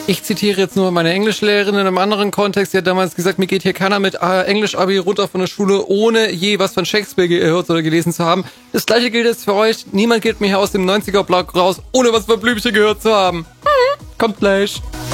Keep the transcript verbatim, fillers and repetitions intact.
Ich zitiere jetzt nur meine Englischlehrerin in einem anderen Kontext. Sie hat damals gesagt, mir geht hier keiner mit äh, Englisch-Abi runter von der Schule, ohne je was von Shakespeare gehört oder gelesen zu haben. Das gleiche gilt jetzt für euch. Niemand geht mir hier aus dem neunziger-Block raus, ohne was von Blümchen gehört zu haben. Hm, kommt gleich.